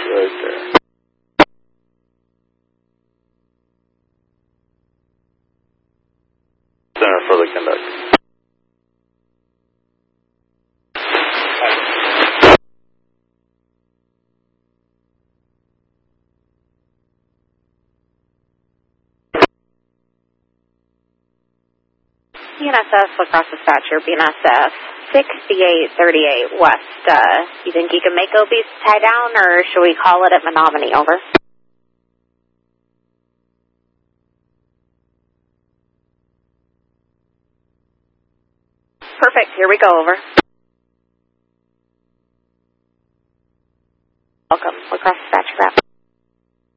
right there. Center for the conductor. BNSF, across dispatcher, BNSF, 6838 West. You think you can make Opie's tie down, or should we call it at Menominee? Over. Perfect. Here we go. Over. Welcome. Across dispatcher.